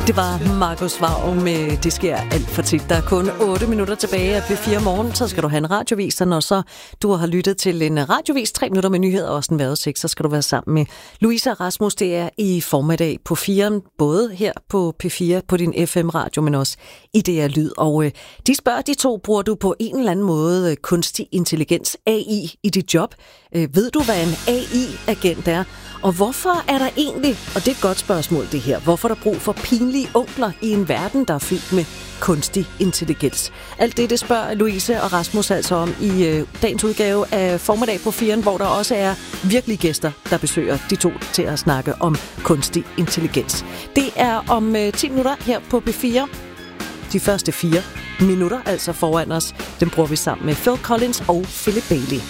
Det var Markus Vaug med Det sker alt for tit. Der er kun 8 minutter tilbage af P4 Morgen, så skal du have en radiovis, og når så du har lyttet til en radiovis, 3 minutter med nyheder og også en vejrudsigt, så skal du være sammen med Louise og Rasmus. Det er i formiddag på 4, både her på P4 på din FM-radio, men også i DR Lyd. Og de spørger de to, bruger du på en eller anden måde kunstig intelligens, AI, i dit job? Ved du, hvad en AI-agent er? Og hvorfor er der egentlig, og det er et godt spørgsmål det her, hvorfor er der brug for pinlige onkler i en verden, der er fyldt med kunstig intelligens? Alt det spørger Louise og Rasmus altså om i dagens udgave af Formiddag på 4, hvor der også er virkelige gæster, der besøger de to til at snakke om kunstig intelligens. Det er om 10 minutter her på P4. De første 4 minutter altså foran os, dem bruger vi sammen med Phil Collins og Philip Bailey.